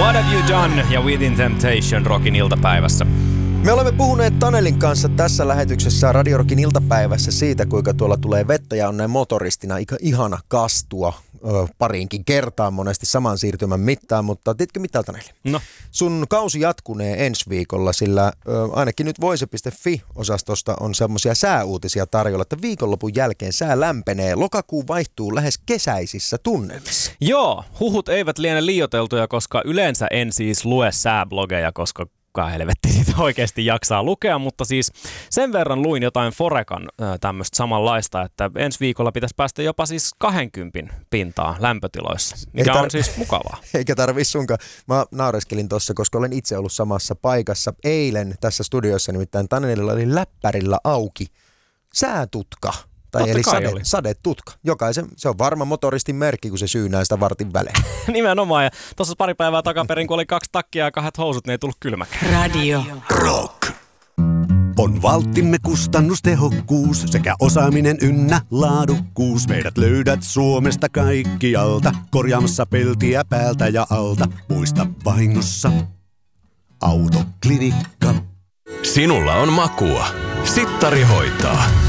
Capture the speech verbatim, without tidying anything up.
What Have You Done ja Within Temptation Rockin iltapäivässä. Me olemme puhuneet Tanelin kanssa tässä lähetyksessä Radio Rockin iltapäivässä siitä, kuinka tuolla tulee vettä ja on näin motoristina ihana kastua ö, pariinkin kertaan monesti saman siirtymän mittaan, mutta tiedätkö mitä, Taneli? No. Sun kausi jatkunee ensi viikolla, sillä ö, ainakin nyt voise piste fi-osastosta on semmoisia sääuutisia tarjolla, että viikonlopun jälkeen sää lämpenee, lokakuu vaihtuu lähes kesäisissä tunnelmissa. Joo, huhut eivät liene liioiteltuja, koska yleensä en siis lue sääblogeja, koska helvetti siitä oikeasti jaksaa lukea, mutta siis sen verran luin jotain Forecan tämmöistä samanlaista, että ensi viikolla pitäisi päästä jopa siis kaksikymmentä pintaa lämpötiloissa, mikä tar- on siis mukavaa. Eikä tarvii sunkaan. Mä naureskelin tossa, koska olen itse ollut samassa paikassa eilen tässä studiossa, nimittäin Tanelilla oli läppärillä auki säätutka. Tai eli sade, sadetutka. Jokaisen, se on varma motoristin merkki, kun se syynää sitä vartin välein. Nimenomaan, ja tuossa pari päivää takaperin, kun oli kaksi takkia ja kahdet housut, niin ei tullut kylmäkään. Radio Rock. On valttimme kustannustehokkuus sekä osaaminen ynnä laadukkuus. Meidät löydät Suomesta kaikkialta, korjaamassa peltiä päältä ja alta. Muista vahingossa Autoklinikka. Sinulla on makua. Sittari hoitaa.